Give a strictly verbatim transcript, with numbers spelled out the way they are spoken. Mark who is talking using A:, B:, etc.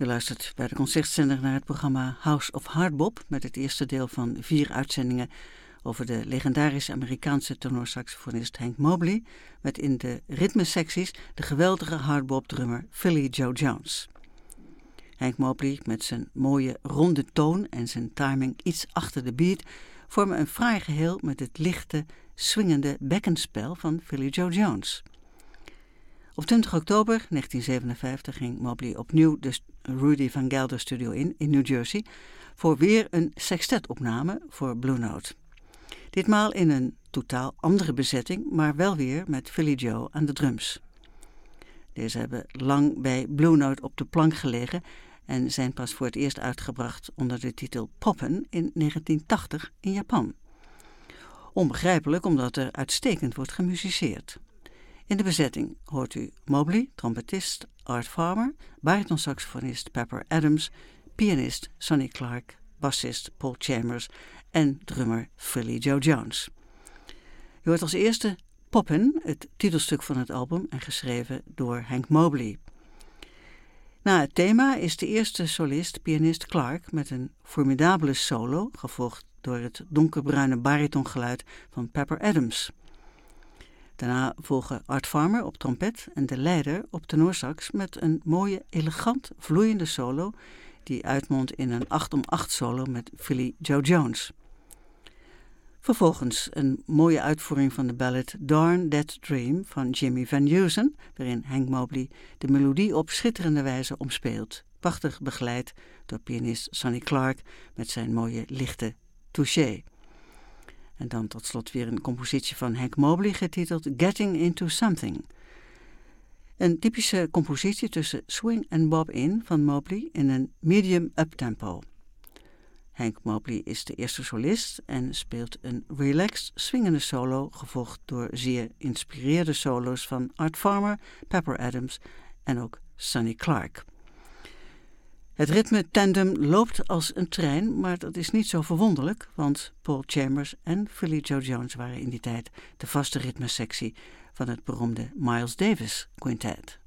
A: U luistert bij de Concertzender naar het programma House of Hardbop met het eerste deel van vier uitzendingen over de legendarische Amerikaanse tenorsaxofonist Hank Mobley met in de ritmesecties de geweldige hardbop-drummer Philly Joe Jones. Hank Mobley met zijn mooie ronde toon en zijn timing iets achter de beat vormen een fraai geheel met het lichte, swingende bekkenspel van Philly Joe Jones. Op twintig oktober negentien zevenenvijftig ging Mobley opnieuw de Rudy Van Gelder Studio in, in New Jersey, voor weer een sextetopname voor Blue Note. Ditmaal in een totaal andere bezetting, maar wel weer met Philly Joe aan de drums. Deze hebben lang bij Blue Note op de plank gelegen en zijn pas voor het eerst uitgebracht onder de titel Poppen in negentien tachtig in Japan. Onbegrijpelijk omdat er uitstekend wordt gemusiceerd. In de bezetting hoort u Mobley, trompetist Art Farmer, baritonsaxofonist Pepper Adams, pianist Sonny Clark, bassist Paul Chambers en drummer Philly Joe Jones. U hoort als eerste Poppen, het titelstuk van het album en geschreven door Hank Mobley. Na het thema is de eerste solist pianist Clark met een formidabele solo, gevolgd door het donkerbruine baritongeluid van Pepper Adams. Daarna volgen Art Farmer op trompet en de leider op tenorsax met een mooie, elegant vloeiende solo die uitmondt in een acht om acht solo met Philly Joe Jones. Vervolgens een mooie uitvoering van de ballad Darn That Dream van Jimmy Van Heusen, waarin Hank Mobley de melodie op schitterende wijze omspeelt, prachtig begeleid door pianist Sonny Clark met zijn mooie lichte touché. En dan tot slot weer een compositie van Hank Mobley getiteld Getting Into Something. Een typische compositie tussen swing en bob-in van Mobley in een medium uptempo. Hank Mobley is de eerste solist en speelt een relaxed, swingende solo, gevolgd door zeer inspireerde solo's van Art Farmer, Pepper Adams en ook Sonny Clark. Het ritme-tandem loopt als een trein, maar dat is niet zo verwonderlijk, want Paul Chambers en Philly Joe Jones waren in die tijd de vaste ritmesectie van het beroemde Miles Davis Quintet.